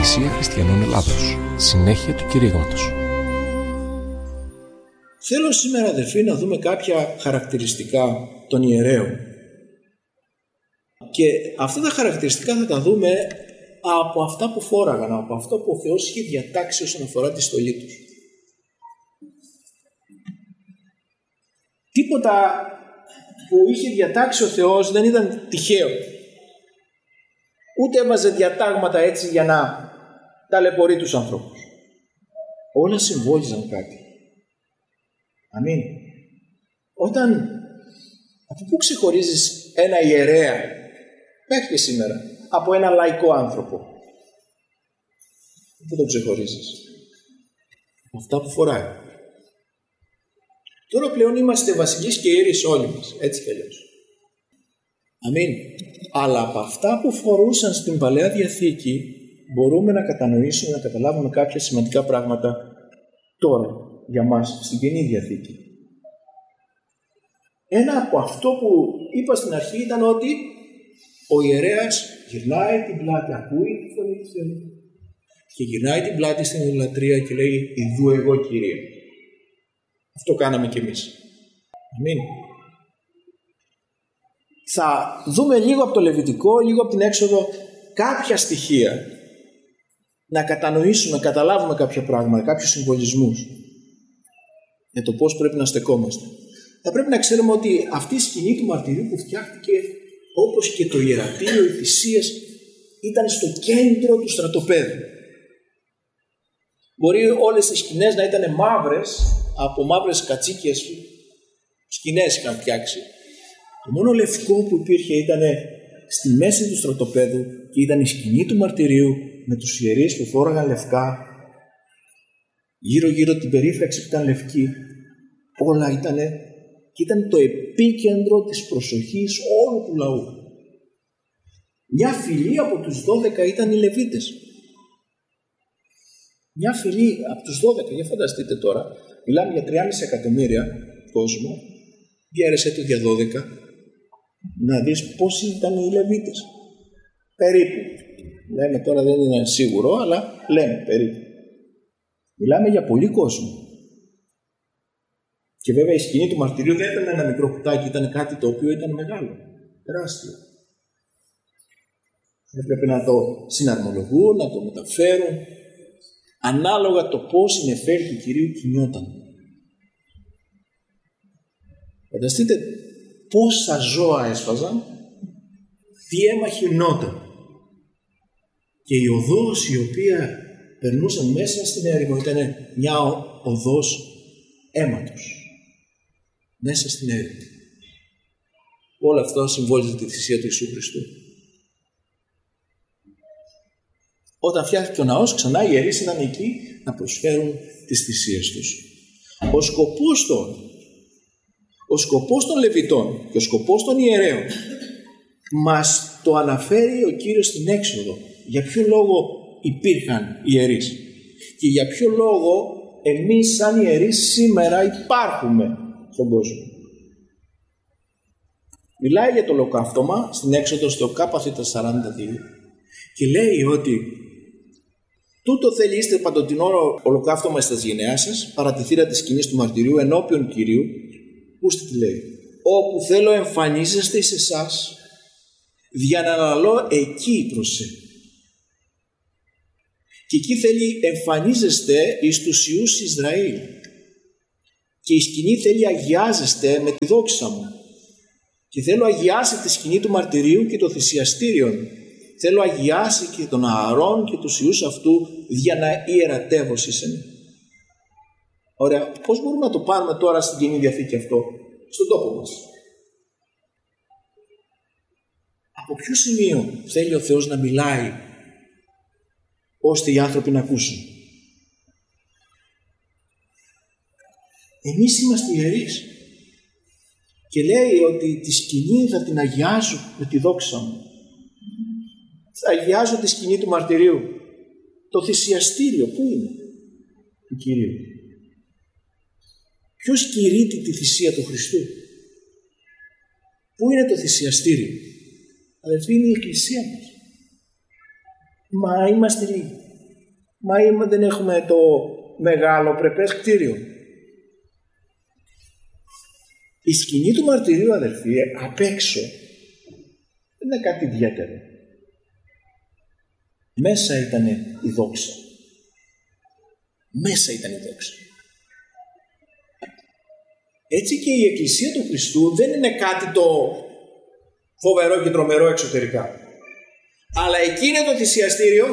Εκκλησία Χριστιανών Ελλάδος. Συνέχεια του κηρύγματος. Θέλω σήμερα, αδελφοί, να δούμε κάποια χαρακτηριστικά των ιερέων. Και αυτά τα χαρακτηριστικά θα τα δούμε από αυτά που φόραγαν, από αυτό που ο Θεός είχε διατάξει όσον αφορά τη στολή τους. Τίποτα που είχε διατάξει ο Θεός δεν ήταν τυχαίο. Ούτε έβαζε διατάγματα έτσι για να ταλαιπωρεί τους ανθρώπους. Όλα συμβόλιζαν κάτι. Αμήν. Από πού ξεχωρίζεις ένα ιερέα μέχρι και σήμερα από ένα λαϊκό άνθρωπο? Πού το ξεχωρίζεις? Από αυτά που φοράει. Τώρα πλέον είμαστε βασιλείς και ιερείς όλοι μας, έτσι κι αλλιώς. Αμήν. Αλλά από αυτά που φορούσαν στην Παλαιά Διαθήκη μπορούμε να κατανοήσουμε, να καταλάβουμε κάποια σημαντικά πράγματα τώρα για μας στην Καινή Διαθήκη. Ένα από αυτό που είπα στην αρχή ήταν ότι ο ιερέας γυρνάει την πλάτη, ακούει τη φωνή του Θεού και γυρνάει την πλάτη στην ιδωλατρία και λέει «Ιδού εγώ, Κύριε». Αυτό κάναμε κι εμείς. Αμήν. Θα δούμε λίγο από το Λεβιτικό, λίγο από την Έξοδο κάποια στοιχεία, να κατανοήσουμε, να καταλάβουμε κάποια πράγματα, κάποιους συμβολισμούς για το πώς πρέπει να στεκόμαστε. Θα πρέπει να ξέρουμε ότι αυτή η σκηνή του μαρτυρίου που φτιάχτηκε, όπως και το ιερατείο, οι θυσίες, ήταν στο κέντρο του στρατοπέδου. Μπορεί όλες οι σκηνές να ήταν μαύρες, από μαύρες κατσίκες σκηνές είχαν φτιάξει. Το μόνο λευκό που υπήρχε ήταν στη μέση του στρατοπέδου και ήταν η σκηνή του μαρτυρίου με τους ιερείς που φόραγαν λευκά. Γύρω-γύρω την περίφραξη που ήταν λευκή. Όλα ήταν το επίκεντρο της προσοχής όλου του λαού. Μια φυλή από τους 12 ήταν οι Λεβίτες. Μια φυλή από τους 12, για φανταστείτε τώρα, μιλάμε για 3,5 εκατομμύρια κόσμο, διέρεσέ το για 12, να δεις πόσοι ήταν οι Λεβίτες. Περίπου. Λέμε τώρα, δεν είναι σίγουρο, αλλά λέμε περίπου. Μιλάμε για πολύ κόσμο. Και βέβαια η σκηνή του μαρτυρίου δεν ήταν ένα μικρό κουτάκι, ήταν κάτι το οποίο ήταν μεγάλο, τεράστιο. Έπρεπε να το συναρμολογούν, να το μεταφέρουν, ανάλογα το πώς η νεφέλη του Κυρίου κινιόταν. Φανταστείτε πόσα ζώα έσφαζαν, τι αίμα χυνόταν. Και η οδός η οποία περνούσαν μέσα στην έρημο ήταν μια οδός αίματος. Μέσα στην έρημο. Όλα αυτά συμβόλιζε τη θυσία του Ιησού Χριστού. Όταν φτιάχτηκε ο ναός, ξανά οι ιερείς ήταν εκεί να προσφέρουν τις θυσίες τους. Ο σκοπός των Λεβιτών και ο σκοπός των ιερέων μας το αναφέρει ο Κύριος στην Έξοδο. Για ποιο λόγο υπήρχαν οι ιερείς και για ποιο λόγο εμείς σαν ιερείς σήμερα υπάρχουμε στον κόσμο. Μιλάει για το ολοκαύτωμα στην Έξοδο στο Κ42 και λέει ότι τούτο θέλει είστε παντοτινό ολοκαύτωμα στα γενεά σας, παρατηθήρα της σκηνής του μαρτυρίου ενώπιον Κυρίου. Ακούστε τι λέει. Όπου θέλω εμφανίζεστε εις εσάς, για να αναλώ εκεί προσέ. Και εκεί θέλει εμφανίζεστε εις τους Ιούς Ισραήλ. Και η σκηνή θέλει αγιάζεστε με τη δόξα μου. Και θέλω αγιάσει τη σκηνή του μαρτυρίου και το θυσιαστήριον. Θέλω αγιάσει και τον Ααρών και τους Ιούς αυτού για να ιερατεύωσισεν. Ωραία, πώς μπορούμε να το πάρουμε τώρα στην Καινή Διαθήκη αυτό, στον τόπο μας? Από ποιο σημείο θέλει ο Θεός να μιλάει ώστε οι άνθρωποι να ακούσουν? Εμείς είμαστε ιερείς και λέει ότι τη σκηνή θα την αγιάζω με τη δόξα μου. Θα αγιάζω τη σκηνή του μαρτυρίου. Το θυσιαστήριο πού είναι? Του Κυρίου. Ποιος κηρύττει τη θυσία του Χριστού? Πού είναι το θυσιαστήριο? Αδελφοί, είναι η Εκκλησία μας. Μα είμαστε λίγοι. Μα δεν έχουμε το μεγάλο πρεπές κτίριο. Η σκηνή του μαρτυρίου, αδελφοί, απ' έξω δεν είναι κάτι ιδιαίτερο. Μέσα ήταν η δόξα. Μέσα ήταν η δόξα. Έτσι και η Εκκλησία του Χριστού δεν είναι κάτι το φοβερό και τρομερό εξωτερικά. Αλλά εκεί είναι το θυσιαστήριο.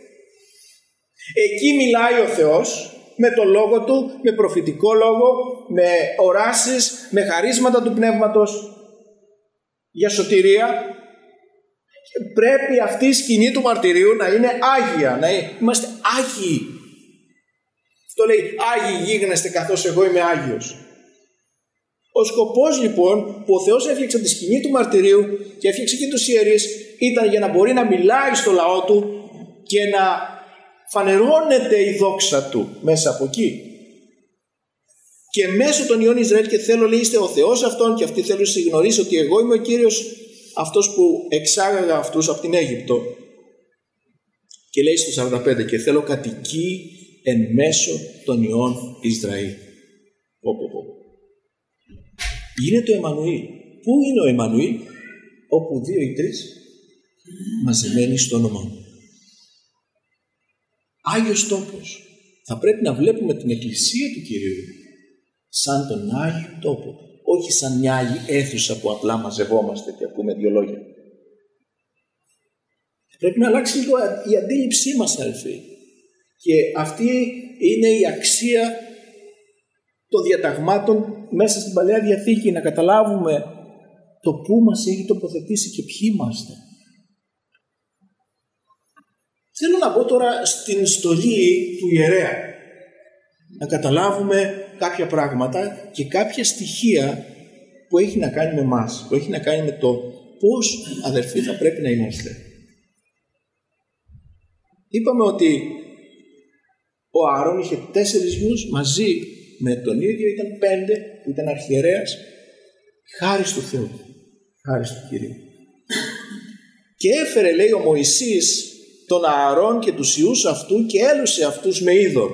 Εκεί μιλάει ο Θεός με το λόγο Του, με προφητικό λόγο, με οράσεις, με χαρίσματα του Πνεύματος για σωτηρία. Και πρέπει αυτή η σκηνή του μαρτυρίου να είναι άγια, να είμαστε άγιοι. Αυτό λέει, άγιοι γίγνεστε καθώς εγώ είμαι άγιος. Ο σκοπός λοιπόν που ο Θεός έφτιαξε τη σκηνή του μαρτυρίου και έφτιαξε και τους ιερείς ήταν για να μπορεί να μιλάει στο λαό Του και να φανερώνεται η δόξα Του μέσα από εκεί. Και μέσω των ιών Ισραήλ, και θέλω, λέει, είστε ο Θεός αυτόν, και αυτοί θέλουν να γνωρίσει ότι εγώ είμαι ο Κύριος αυτός που εξάγαγα αυτούς από την Αίγυπτο. Και λέει στο 45, και θέλω κατοικεί εν μέσω των ιών Ισραήλ. Είναι το Εμμανουήλ. Πού είναι ο Εμμανουήλ? Όπου 2 ή 3 μαζεμένοι στο όνομα μου. Άγιος τόπος. Θα πρέπει να βλέπουμε την Εκκλησία του Κυρίου σαν τον Άγιο τόπο, όχι σαν μια άλλη αίθουσα που απλά μαζευόμαστε και ακούμε 2 λόγια. Πρέπει να αλλάξει λίγο η αντίληψή μας, αδελφοί. Και αυτή είναι η αξία των διαταγμάτων μέσα στην Παλαιά Διαθήκη, να καταλάβουμε το πού μας έχει τοποθετήσει και ποιοι είμαστε. Θέλω να πω τώρα στην στολή του ιερέα, να καταλάβουμε κάποια πράγματα και κάποια στοιχεία που έχει να κάνει με εμάς, που έχει να κάνει με το πώς, αδερφοί, θα πρέπει να είμαστε. Είπαμε ότι ο Ααρών είχε 4 γιους, μαζί με τον ίδιο ήταν 5 που ήταν αρχιερέας, χάρις του Θεού, χάρις του Κυρίου. Και έφερε, λέει, ο Μωυσής τον Ααρών και τους ιούς αυτού και έλουσε αυτούς με είδωρ.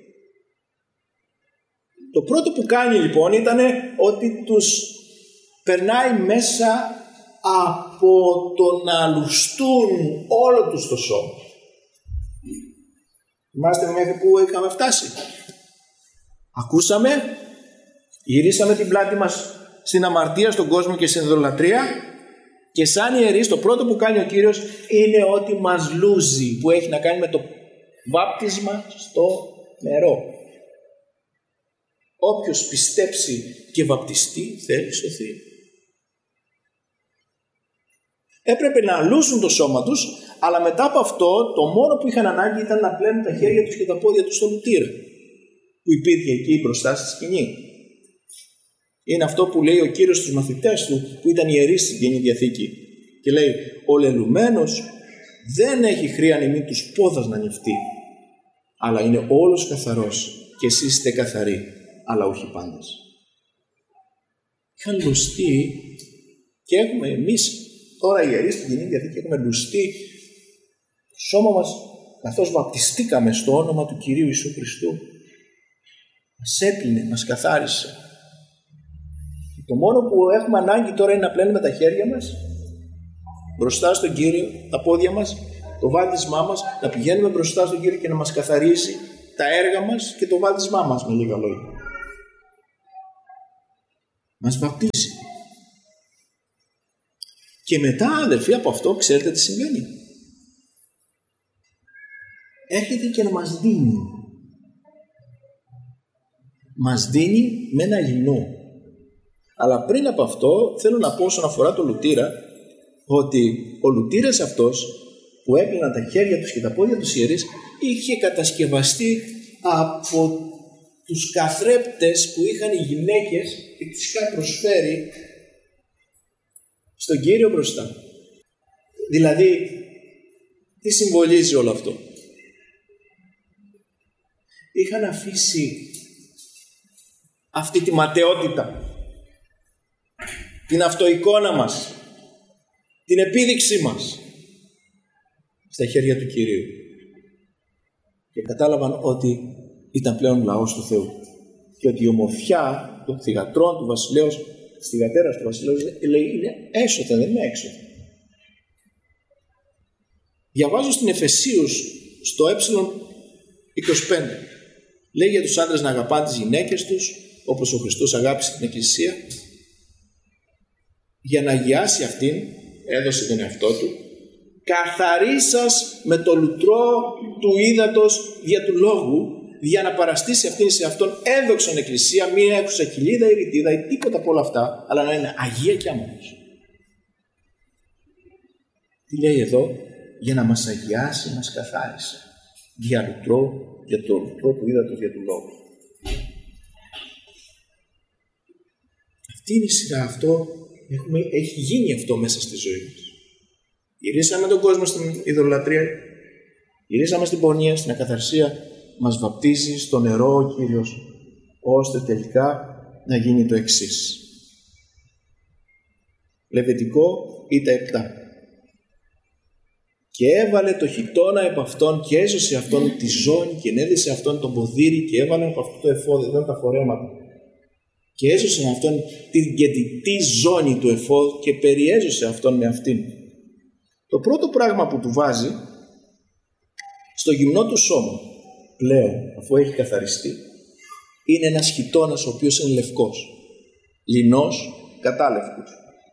Το πρώτο που κάνει λοιπόν ήταν ότι τους περνάει μέσα από το να λουστούν όλο τους το σώμα. Θυμάστε μέχρι που είχαμε φτάσει? Ακούσαμε, γυρίσαμε την πλάτη μας στην αμαρτία, στον κόσμο και στην ειδωλατρία, και σαν ιερείς το πρώτο που κάνει ο Κύριος είναι ότι μας λούζει, που έχει να κάνει με το βάπτισμα στο νερό. Όποιος πιστέψει και βαπτιστεί θέλει σωθεί. Έπρεπε να λούσουν το σώμα τους, αλλά μετά από αυτό το μόνο που είχαν ανάγκη ήταν να πλένουν τα χέρια τους και τα πόδια τους στο λουτήρα που υπήρχε εκεί μπροστά στη σκηνή. Είναι αυτό που λέει ο Κύριος στους μαθητές του που ήταν ιερείς στην Καινή Διαθήκη, και λέει, ο λελουμένος δεν έχει χρείαν ημί τους πόδας να νυφτεί, αλλά είναι όλος καθαρός, και εσείς είστε καθαροί, αλλά όχι πάντες. Είχαν λουστεί, και έχουμε εμείς τώρα οι ιερείς στην Καινή Διαθήκη έχουμε λουστεί το σώμα μας καθώς βαπτιστήκαμε στο όνομα του Κυρίου Ιησού Χριστού. Μας έπλυνε, μας καθάρισε. Το μόνο που έχουμε ανάγκη τώρα είναι να πλένουμε τα χέρια μας μπροστά στον Κύριο, τα πόδια μας, το βάπτισμά μας, να πηγαίνουμε μπροστά στον Κύριο και να μας καθαρίζει τα έργα μας και το βάπτισμά μας, με λίγα λόγια. Μας βαπτίζει. Και μετά, αδελφοί, από αυτό ξέρετε τι συμβαίνει? Έρχεται και να μας δίνει. Μας δίνει με ένα λινό. Αλλά πριν από αυτό θέλω να πω όσον αφορά το λουτήρα, ότι ο λουτήρας αυτός που έπλαιναν τα χέρια τους και τα πόδια τους ιερείς είχε κατασκευαστεί από τους καθρέπτες που είχαν οι γυναίκες και τους είχαν προσφέρει στον Κύριο μπροστά. Δηλαδή, τι συμβολίζει όλο αυτό? Είχαν αφήσει αυτή τη ματαιότητα, την αυτοεικόνα μας, την επίδειξή μας στα χέρια του Κυρίου. και κατάλαβαν ότι ήταν πλέον λαός του Θεού και ότι η ομορφιά των θυγατρών του βασιλέως, της θυγατέρας του βασιλέως, λέει, είναι έσωθεν, δεν είναι έξωθεν. Διαβάζω στην Εφεσίους στο ε25, λέει για τους άντρες να αγαπάνε τις γυναίκες τους όπως ο Χριστός αγάπησε την Εκκλησία, για να αγιάσει αυτήν έδωσε τον εαυτό του, καθαρίσας με το λουτρό του ύδατος δια του λόγου, για να παραστήσει αυτήν σε αυτόν έδοξον Εκκλησία, μία έχουσα κοιλίδα ή ρητίδα ή τίποτα από όλα αυτά, αλλά να είναι αγία και αμόρφωση. Τι λέει εδώ? Για να μας αγιάσει, μας καθάρισε για το λουτρό του ύδατος δια του λόγου. Αυτή είναι η σειρά, αυτό έχει γίνει αυτό μέσα στη ζωή μας. Γυρίσαμε τον κόσμο στην ειδωλολατρία, γυρίσαμε στην πορνεία, στην ακαθαρσία, μας βαπτίζει στο νερό ο Κύριος, ώστε τελικά να γίνει το εξής. Λεβιτικό Ήτα 7. Και έβαλε το χιτώνα επ' αυτόν και έσωσε αυτόν τη ζώνη και ενέδισε αυτόν τον ποδήρι και έβαλε από αυτό το εφόδι, εδώ τα φορέματα. Και έσωσε αυτόν την κεντητή ζώνη του εφόδ και περιέζωσε αυτόν με αυτήν. Το πρώτο πράγμα που του βάζει στο γυμνό του σώμα πλέον, αφού έχει καθαριστεί, είναι ένας χιτώνας ο οποίος είναι λευκός, λινός, κατάλευκος,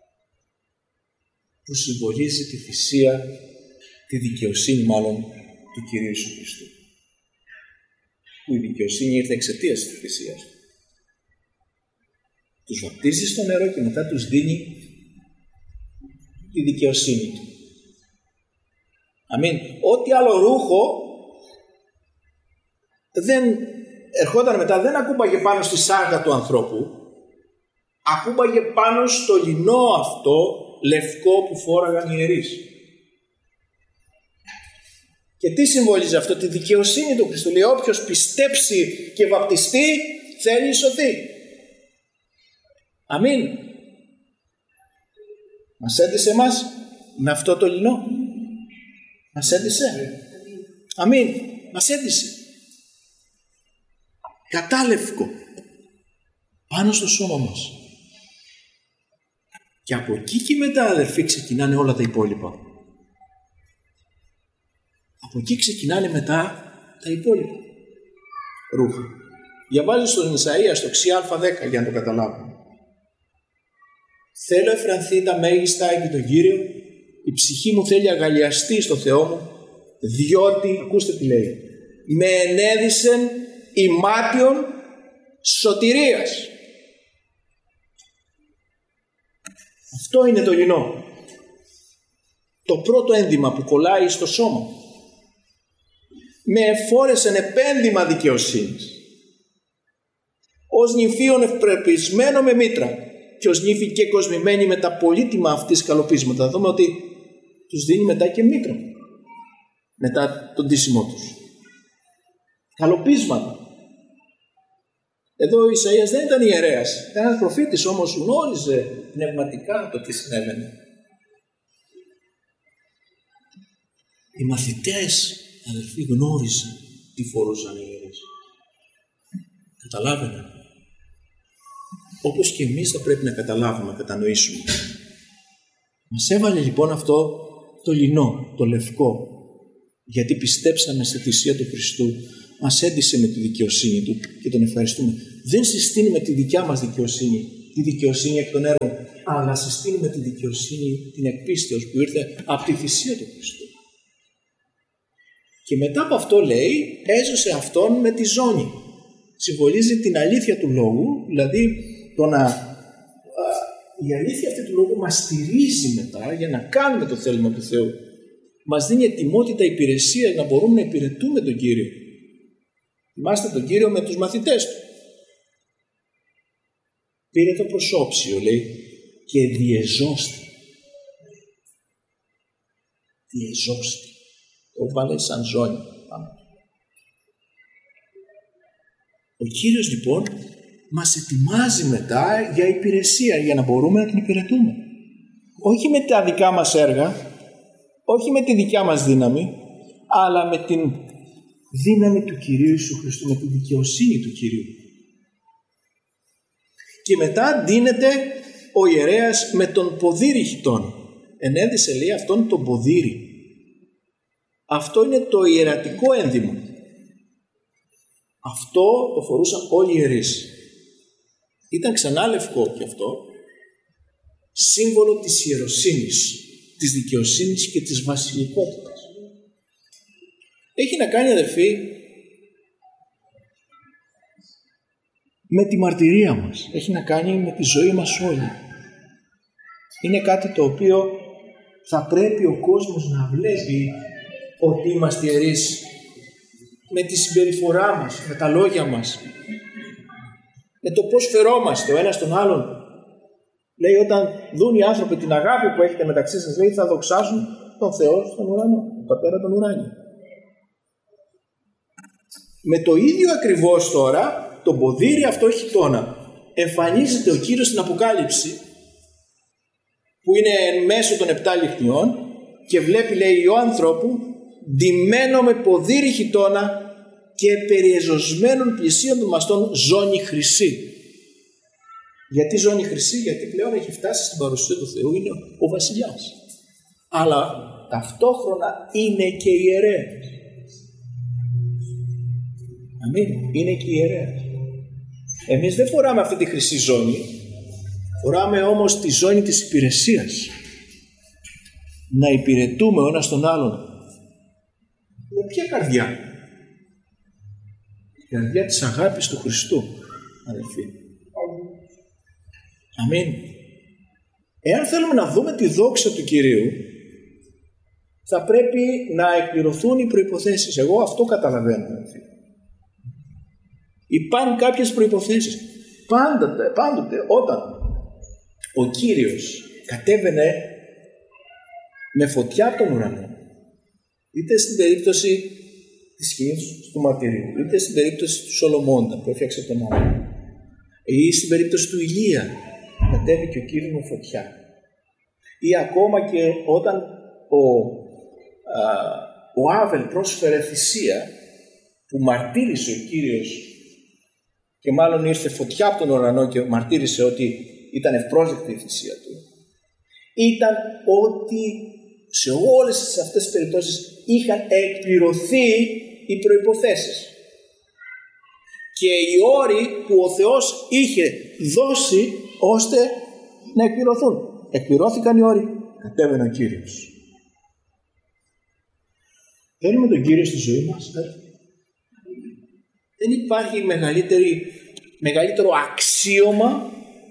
που συμβολίζει τη θυσία, τη δικαιοσύνη μάλλον του Κυρίου Ιησού Χριστού. Που η δικαιοσύνη ήρθε εξαιτίας της θυσίας του. Τους βαπτίζει στο νερό και μετά τους δίνει τη δικαιοσύνη του. Αμήν. Ό,τι άλλο ρούχο δεν ερχόταν μετά, δεν ακούμπαγε πάνω στη σάρκα του ανθρώπου, ακούμπαγε πάνω στο λινό αυτό λευκό που φόραγαν οι ιερείς. Και τι συμβολίζει αυτό? Τη δικαιοσύνη του Χριστού. Λέει όποιος πιστέψει και βαπτιστεί θέλει σωθεί. Αμήν. Μας έντυσε εμάς με αυτό το λινό. Μας έντυσε. Αμήν. Μας έντυσε. Κατάλευκο πάνω στο σώμα μας. Και από εκεί και μετά, αδερφοί, ξεκινάνε όλα τα υπόλοιπα. Από εκεί ξεκινάνε μετά τα υπόλοιπα ρούχα. Διαβάζει στον Ισαΐα στο Ξια10 για να το καταλάβουμε. Θέλω εφρανθεί τα μέγιστα επί τον Κύριο, η ψυχή μου θέλει αγαλιαστεί στο Θεό μου, διότι, ακούστε τι λέει, με ενέδυσεν ημάτιον σωτηρίας. Αυτό είναι το λινό. Το πρώτο ένδυμα που κολλάει στο σώμα. Με εφόρεσεν επένδυμα δικαιοσύνης. Ως νυμφίον ευπρεπισμένο με μήτρα και ως νύφη και κοσμημένη με τα πολύτιμα αυτής καλοπίσματα. Θα δούμε ότι τους δίνει μετά και μήτρα. Μετά τον ντύσιμό τους. Καλοπίσματα. Εδώ ο Ισαΐας δεν ήταν ιερέας. Ήταν ένας προφήτης, όμως γνώριζε πνευματικά το τι συνέβαινε. Οι μαθητές, αδελφοί, γνώριζαν τι φορούσαν οι ιερείς. Καταλάβαιναν. Όπως και εμείς θα πρέπει να καταλάβουμε, να κατανοήσουμε. Μας έβαλε λοιπόν αυτό το λινό, το λευκό, γιατί πιστέψαμε στη θυσία του Χριστού, μας έντυσε με τη δικαιοσύνη του και τον ευχαριστούμε. Δεν συστήνουμε τη δικιά μας δικαιοσύνη, τη δικαιοσύνη εκ των έργων, αλλά συστήνουμε τη δικαιοσύνη, την εκπίστεως που ήρθε από τη θυσία του Χριστού. Και μετά από αυτό λέει, έζωσε αυτόν με τη ζώνη. Συμβολίζει την αλήθεια του λόγου, δηλαδή η αλήθεια αυτή του λόγου μας στηρίζει μετά για να κάνουμε το θέλημα του Θεού. Μας δίνει ετοιμότητα υπηρεσίας να μπορούμε να υπηρετούμε τον Κύριο. Θυμάστε τον Κύριο με τους μαθητές του. Πήρε το προσώψιο, λέει, και διεζώστη. Διεζώστη. Το βάλε σαν ζώνη. Ο Κύριος λοιπόν μας ετοιμάζει μετά για υπηρεσία, για να μπορούμε να την υπηρετούμε. Όχι με τα δικά μας έργα, όχι με τη δικιά μας δύναμη, αλλά με την δύναμη του Κυρίου Ιησού Χριστού, με τη δικαιοσύνη του Κυρίου. Και μετά ντύνεται ο ιερέας με τον ποδήρι χιτώνα. Ενέδυσε, λέει, αυτόν τον ποδήρι. Αυτό είναι το ιερατικό ένδυμα. Αυτό το φορούσαν όλοι οι ιερείς. Ήταν ξανά λευκό και αυτό, σύμβολο της ιεροσύνης, της δικαιοσύνης και της βασιλικότητας. Έχει να κάνει, αδελφοί, με τη μαρτυρία μας. Έχει να κάνει με τη ζωή μας όλη. Είναι κάτι το οποίο θα πρέπει ο κόσμος να βλέπει ότι είμαστε ιερείς με τη συμπεριφορά μας, με τα λόγια μας, με το πώς φερόμαστε ο ένας τον άλλον. Λέει, όταν δουν οι άνθρωποι την αγάπη που έχετε μεταξύ σας, λέει, θα δοξάζουν τον Θεό στον ουρανό, τον Πατέρα τον ουράνιο. Με το ίδιο ακριβώς τώρα, το ποδήρι αυτό χιτώνα, εμφανίζεται ο Κύριος στην Αποκάλυψη, που είναι μέσω των 7 λιχνιών, και βλέπει, λέει, Υιό ανθρώπου ντυμένο με ποδήρι χιτώνα και περιεζωσμένων πλησίων των μαστών ζώνη χρυσή. Γιατί ζώνη χρυσή? Γιατί πλέον έχει φτάσει στην παρουσία του Θεού, είναι ο βασιλιάς. Αλλά ταυτόχρονα είναι και ιερέας. Αμήν. Είναι και ιερέας. Εμείς δεν φοράμε αυτή τη χρυσή ζώνη, φοράμε όμως τη ζώνη της υπηρεσίας. Να υπηρετούμε ο ένας τον άλλον. Με ποια καρδιά? Η καρδιά της αγάπης του Χριστού, αδελφοί. Αμήν. Εάν θέλουμε να δούμε τη δόξα του Κυρίου, θα πρέπει να εκπληρωθούν οι προϋποθέσεις. Εγώ αυτό καταλαβαίνω, αδελφοί. Υπάρχουν κάποιες προϋποθέσεις. Πάντοτε όταν ο Κύριος κατέβαινε με φωτιά από τον ουρανό, είτε στην περίπτωση της σκηνής του μαρτυρίου, είτε στην περίπτωση του Σολομώντα που έφτιαξε τον άλλο, ή στην περίπτωση του Ηλία, κατέβηκε ο Κύριος με φωτιά, ή ακόμα και όταν ο Άβελ πρόσφερε θυσία, που μαρτύρησε ο Κύριος, και μάλλον ήρθε φωτιά από τον ουρανό και μαρτύρησε ότι ήταν ευπρόσδεκτη η θυσία του, ήταν ότι σε όλες αυτές τις περιπτώσεις είχαν εκπληρωθεί οι προϋποθέσεις και οι όροι που ο Θεός είχε δώσει ώστε να εκπληρωθούν. Εκπληρώθηκαν οι όροι, κατέβαινε ο Κύριος. Θέλουμε τον Κύριο στη ζωή μας. Δεν υπάρχει μεγαλύτερο αξίωμα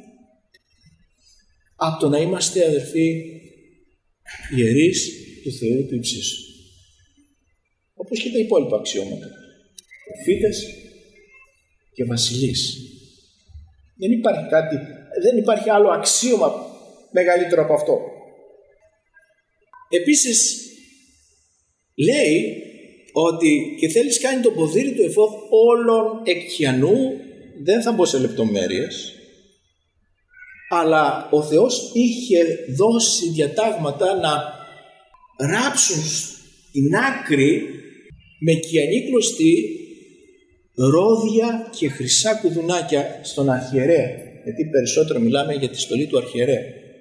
από το να είμαστε, αδερφοί, ιερείς του Θεού του ύψιστου. Όπως και τα υπόλοιπα αξιώματα. Προφήτες και βασιλείς. Δεν υπάρχει άλλο αξίωμα μεγαλύτερο από αυτό. Επίσης λέει ότι και θέλεις κάνει το ποδήρι του εφόδ όλων εκχιανού, δεν θα μπω σε λεπτομέρειες, αλλά ο Θεός είχε δώσει διατάγματα να ράψουν στην άκρη με κιανή κλωστή ρόδια και χρυσά κουδουνάκια στον αρχιερέα, γιατί περισσότερο μιλάμε για τη στολή του αρχιερέα.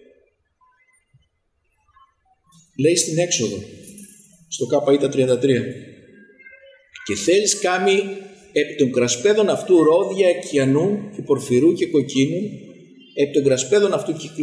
Λέει στην Έξοδο, στο ΚΙ 33, και θέλεις κάμει επί των κρασπέδων αυτού ρόδια εκχιανού και πορφυρού και κοκκίνου, επί των κρασπέδων αυτού